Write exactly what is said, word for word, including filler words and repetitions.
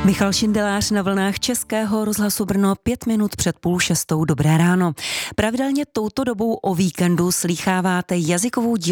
Michal Šindelář na vlnách Českého rozhlasu Brno pět minut před půl šestou. Dobré ráno. Pravidelně touto dobou o víkendu slýcháváte jazykovou dílnu